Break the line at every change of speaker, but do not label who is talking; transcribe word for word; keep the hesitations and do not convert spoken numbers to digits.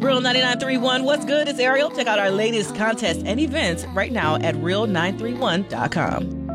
Real ninety-nine point three one. What's good? It's Ariel. Check out our latest contests and events right now at real nine three one dot com.